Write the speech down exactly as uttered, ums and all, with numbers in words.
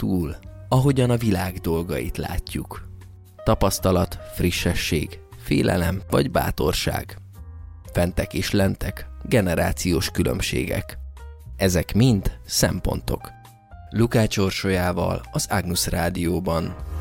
túl, ahogyan a világ dolgait látjuk. Tapasztalat, frissesség, félelem vagy bátorság. Fentek és lentek, generációs különbségek. Ezek mind szempontok. Lukács Orsolyával az Agnus Rádióban.